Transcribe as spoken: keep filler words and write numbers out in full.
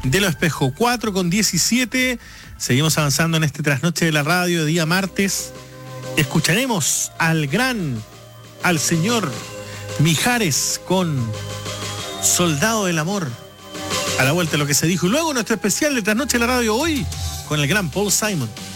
de Los Espejos. cuatro con diecisiete. Seguimos avanzando en este trasnoche de la radio de día martes. Escucharemos al gran, al señor Mijares con Soldado del Amor. A la vuelta de lo que se dijo. Y luego nuestro especial de trasnoche de la radio hoy con el gran Paul Simon.